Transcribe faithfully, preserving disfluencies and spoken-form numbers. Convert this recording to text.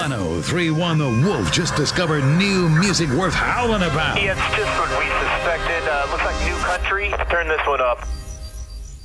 one oh three one The Wolf just discovered new music worth howling about. Yeah, it's just what we suspected. Uh, looks like new country. Turn this one up.